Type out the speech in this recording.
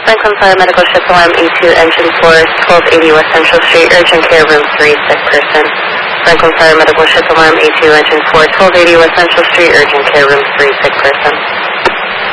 Franklin Fire Medical Ship Alarm A2, Engine 4, 1280 West Central Street, Urgent Care, Room 3, sick person. Franklin Fire Medical Ship Alarm A2, Engine 4, 1280 West Central Street, Urgent Care, Room 3, sick person.